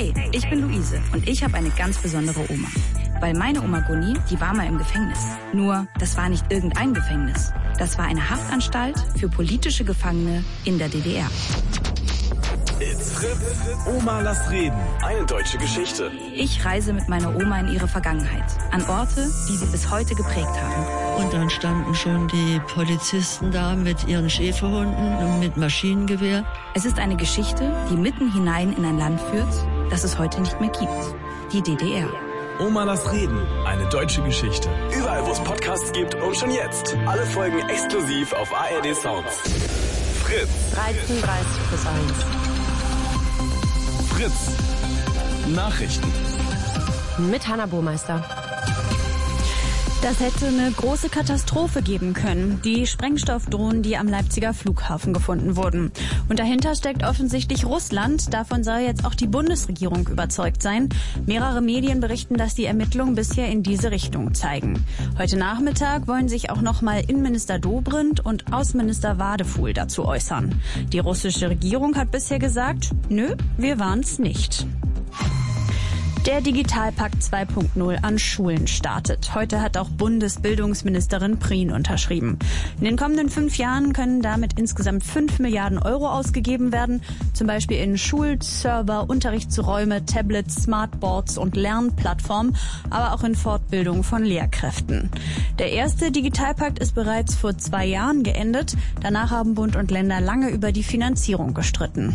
Hey, ich bin Luise und ich habe eine ganz besondere Oma. Weil meine Oma Gunni, die war mal im Gefängnis. Nur, das war nicht irgendein Gefängnis. Das war eine Haftanstalt für politische Gefangene in der DDR. It's Fritz. Oma, lass reden. Eine deutsche Geschichte. Ich reise mit meiner Oma in ihre Vergangenheit. An Orte, die sie bis heute geprägt haben. Und dann standen schon die Polizisten da mit ihren Schäferhunden und mit Maschinengewehr. Es ist eine Geschichte, die mitten hinein in ein Land führt, das es heute nicht mehr gibt. Die DDR. Oma, lass reden. Eine deutsche Geschichte. Überall, wo es Podcasts gibt und schon jetzt. Alle Folgen exklusiv auf ARD Sounds. Fritz. 13:30 bis 1. Fritz. Nachrichten. Mit Hanna Burmeister. Das hätte eine große Katastrophe geben können. Die Sprengstoffdrohnen, die am Leipziger Flughafen gefunden wurden. Und dahinter steckt offensichtlich Russland. Davon soll jetzt auch die Bundesregierung überzeugt sein. Mehrere Medien berichten, dass die Ermittlungen bisher in diese Richtung zeigen. Heute Nachmittag wollen sich auch nochmal Innenminister Dobrindt und Außenminister Wadefuhl dazu äußern. Die russische Regierung hat bisher gesagt, nö, wir waren's nicht. Der Digitalpakt 2.0 an Schulen startet. Heute hat auch Bundesbildungsministerin Prien unterschrieben. In den kommenden 5 Jahren können damit insgesamt 5 Milliarden Euro ausgegeben werden. Zum Beispiel in Schulserver, Unterrichtsräume, Tablets, Smartboards und Lernplattformen, aber auch in Fortbildung von Lehrkräften. Der erste Digitalpakt ist bereits vor 2 Jahren geendet. Danach haben Bund und Länder lange über die Finanzierung gestritten.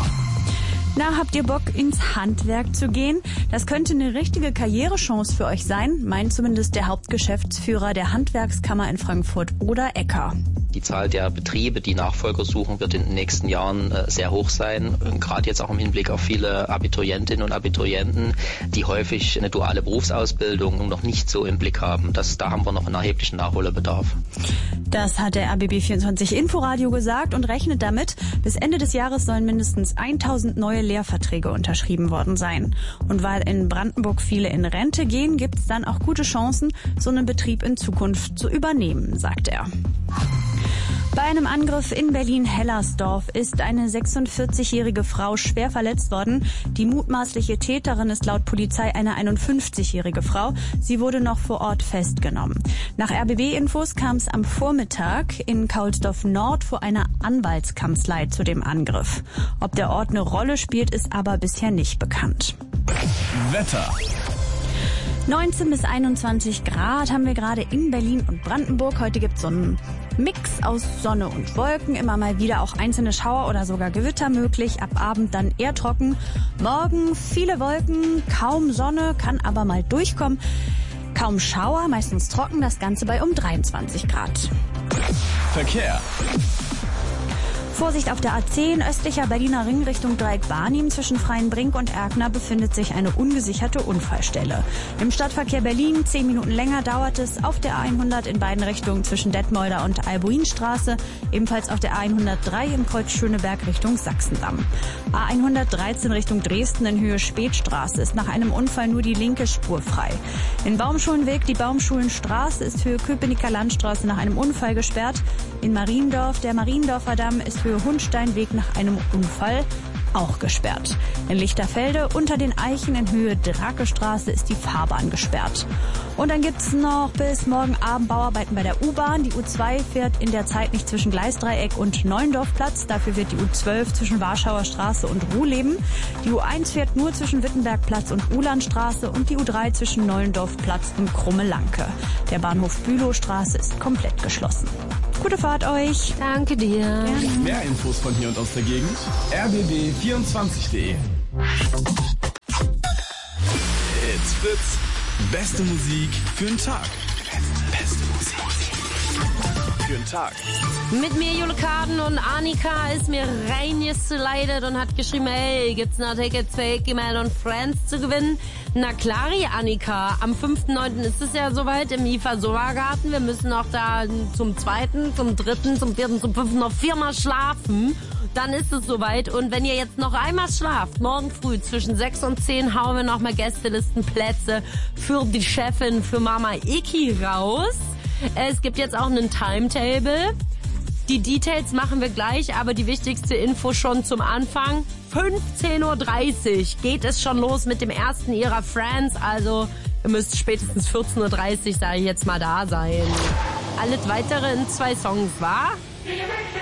Na, habt ihr Bock, ins Handwerk zu gehen? Das könnte eine richtige Karrierechance für euch sein, meint zumindest der Hauptgeschäftsführer der Handwerkskammer in Frankfurt, Oder Ecker. Die Zahl der Betriebe, die Nachfolger suchen, wird in den nächsten Jahren sehr hoch sein. Gerade jetzt auch im Hinblick auf viele Abiturientinnen und Abiturienten, die häufig eine duale Berufsausbildung noch nicht so im Blick haben. Da haben wir noch einen erheblichen Nachholbedarf. Das hat der RBB24 Inforadio gesagt und rechnet damit, bis Ende des Jahres sollen mindestens 1000 neue Lehrverträge unterschrieben worden sein. Und weil in Brandenburg viele in Rente gehen, gibt es dann auch gute Chancen, so einen Betrieb in Zukunft zu übernehmen, sagt er. Bei einem Angriff in Berlin-Hellersdorf ist eine 46-jährige Frau schwer verletzt worden. Die mutmaßliche Täterin ist laut Polizei eine 51-jährige Frau. Sie wurde noch vor Ort festgenommen. Nach RBB-Infos kam es am Vormittag in Kaulsdorf-Nord vor einer Anwaltskanzlei zu dem Angriff. Ob der Ort eine Rolle spielt, ist aber bisher nicht bekannt. Wetter. 19 bis 21 Grad haben wir gerade in Berlin und Brandenburg. Heute gibt es so einen Mix aus Sonne und Wolken. Immer mal wieder auch einzelne Schauer oder sogar Gewitter möglich. Ab Abend dann eher trocken. Morgen viele Wolken, kaum Sonne, kann aber mal durchkommen. Kaum Schauer, meistens trocken. Das Ganze bei um 23 Grad. Verkehr. Vorsicht auf der A10, östlicher Berliner Ring Richtung Dreieck-Barnim. Zwischen Freienbrink und Erkner befindet sich eine ungesicherte Unfallstelle. Im Stadtverkehr Berlin 10 Minuten länger dauert es auf der A100 in beiden Richtungen zwischen Detmolder und Albuinstraße. Ebenfalls auf der A103 im Kreuz Schöneberg Richtung Sachsendamm. A113 Richtung Dresden in Höhe Spätstraße ist nach einem Unfall nur die linke Spur frei. In Baumschulenweg die Baumschulenstraße ist Höhe Köpenicker Landstraße nach einem Unfall gesperrt. In Mariendorf der Mariendorfer Damm ist Höhe Hundsteinweg nach einem Unfall auch gesperrt. In Lichterfelde unter den Eichen in Höhe Drakestraße ist die Fahrbahn gesperrt. Und dann gibt's noch bis morgen Abend Bauarbeiten bei der U-Bahn. Die U2 fährt in der Zeit nicht zwischen Gleisdreieck und Neuendorfplatz. Dafür wird die U12 zwischen Warschauer Straße und Ruhleben. Die U1 fährt nur zwischen Wittenbergplatz und Ulandstraße und die U3 zwischen Neuendorfplatz und Krumme-Lanke. Der Bahnhof Bülowstraße ist komplett geschlossen. Gute Fahrt euch. Danke dir. Gerne. Mehr Infos von hier und aus der Gegend. rbb24.de. It's Fritz. Beste Musik für den Tag. Beste Musik für den Tag. Mit mir Jule Karden und Annika ist mir reingeleitet und hat geschrieben, hey, gibt's noch Tickets für Icky Mel und Friends zu gewinnen? Na klar, Annika, am 5.9. ist es ja soweit im IFA Solargarten. Wir müssen auch da zum 2., zum 3., zum 4., zum 5. noch 4-mal schlafen. Dann ist es soweit. Und wenn ihr jetzt noch einmal schlaft, morgen früh zwischen 6 und 10 hauen wir nochmal Gästelistenplätze für die Chefin, für Mama Icky raus. Es gibt jetzt auch einen Timetable. Die Details machen wir gleich, aber die wichtigste Info schon zum Anfang. 15.30 Uhr geht es schon los mit dem ersten ihrer Friends. Also ihr müsst spätestens 14.30 Uhr, sage ich jetzt mal, da sein. Alles weitere in 2 Songs, wa?